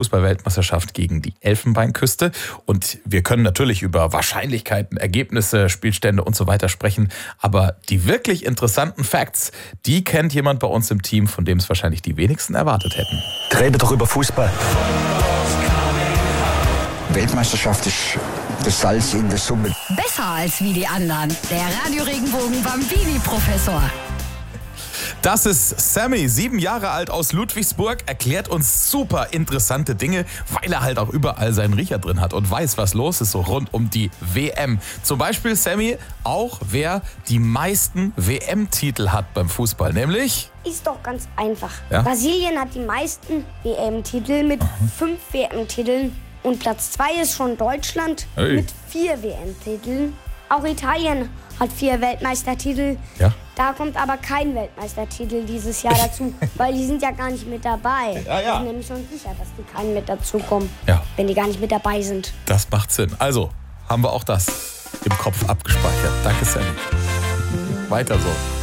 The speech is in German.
Fußball-Weltmeisterschaft gegen die Elfenbeinküste. Und wir können natürlich über Wahrscheinlichkeiten, Ergebnisse, Spielstände und so weiter sprechen. Aber die wirklich interessanten Facts, die kennt jemand bei uns im Team, von dem es wahrscheinlich die wenigsten erwartet hätten. Reden doch über Fußball. Weltmeisterschaft ist das Salz in der Suppe. Besser als wie die anderen. Der Radio Regenbogen Bambini-Professor. Das ist Sammy, 7 Jahre alt aus Ludwigsburg, erklärt uns super interessante Dinge, weil er halt auch überall seinen Riecher drin hat und weiß, was los ist so rund um die WM. Zum Beispiel, Sammy, auch wer die meisten WM-Titel hat beim Fußball, nämlich... Ist doch ganz einfach. Ja? Brasilien hat die meisten WM-Titel mit 5 WM-Titeln. Und Platz 2 ist schon Deutschland mit 4 WM-Titeln. Auch Italien hat 4 Weltmeistertitel. Ja? Da kommt aber kein Weltmeistertitel dieses Jahr dazu, weil die sind ja gar nicht mit dabei. Ja. Ich bin nämlich schon sicher, dass die keinen mit dazukommen, Ja. wenn die gar nicht mit dabei sind. Das macht Sinn. Also, haben wir auch das im Kopf abgespeichert. Danke, Sammy. Weiter so.